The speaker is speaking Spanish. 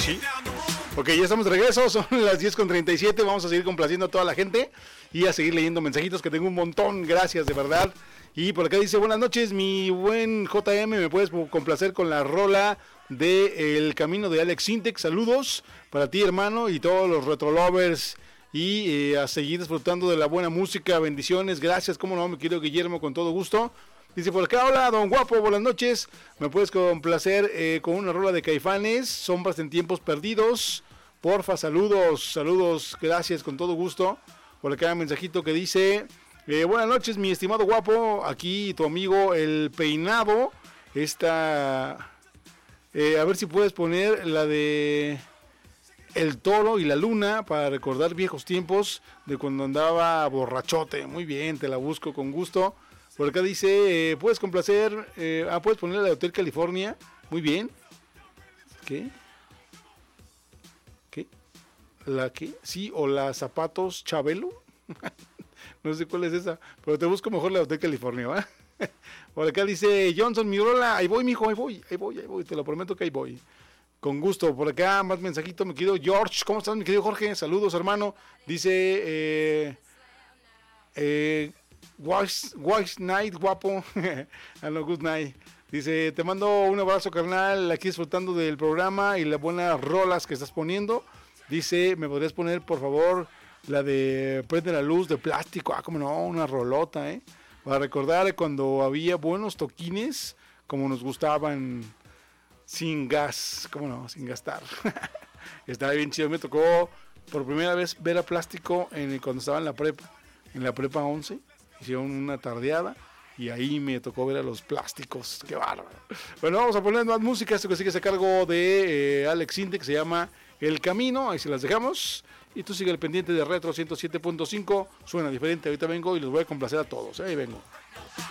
Sí. Ok, ya estamos de regreso, son las 10:37, vamos a seguir complaciendo a toda la gente y a seguir leyendo mensajitos que tengo un montón, gracias de verdad. Y por acá dice, buenas noches, mi buen JM, ¿me puedes complacer con la rola de El Camino de Alex Sintek? Saludos para ti, hermano, y todos los retro lovers, y a seguir disfrutando de la buena música, bendiciones, gracias, cómo no, mi querido Guillermo, con todo gusto. Dice por acá, hola, don Guapo, buenas noches, ¿me puedes complacer con una rola de Caifanes, Sombras en Tiempos Perdidos? Porfa, saludos, gracias, con todo gusto. Por acá un mensajito que dice... buenas noches, mi estimado Guapo, aquí tu amigo El Peinado, a ver si puedes poner la de El Toro y la Luna para recordar viejos tiempos de cuando andaba borrachote. Muy bien, te la busco con gusto. Por acá dice, puedes complacer, puedes poner la de Hotel California. Muy bien. ¿Qué? ¿La qué? Sí, o la Zapatos Chabelo. No sé cuál es esa, pero te busco mejor la de Hotel California, ¿va? Por acá dice Johnson, mi rola, ahí voy, mijo, ahí voy, te lo prometo que ahí voy. Con gusto, por acá más mensajito, mi querido George, ¿cómo estás, mi querido Jorge? Saludos, hermano. Dice, Wise Night, guapo. Hello, good night. Dice, te mando un abrazo, carnal, aquí disfrutando del programa y las buenas rolas que estás poniendo. Dice, ¿me podrías poner, por favor, la de Prende la Luz de Plástico? Cómo no, una rolota, para recordar cuando había buenos toquines, como nos gustaban, sin gas, cómo no, sin gastar. Estaba bien chido, me tocó por primera vez ver a Plástico cuando estaba en la prepa 11, hicieron una tardeada, y ahí me tocó ver a los Plásticos, qué bárbaro. Bueno, vamos a poner más música, esto que sigue a cargo de Alex Sintek, que se llama El Camino, ahí se las dejamos. Y tú sigue el pendiente de Retro 107.5, suena diferente, ahorita vengo y los voy a complacer a todos, ahí vengo.